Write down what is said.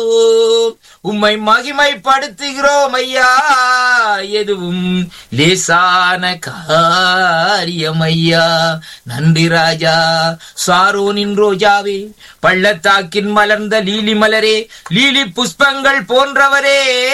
உம்மை மகிமைப்படுத்துகிறோம் ஐயா. எதுவும் லேசான காரியம் ஐயா. நன்றி ராஜா. சாரோனின் ரோஜாவே, பள்ளத்தாக்கின் மலர்ந்த லீலி மலரே, லீலி புஷ்பங்கள் போன்றவரே,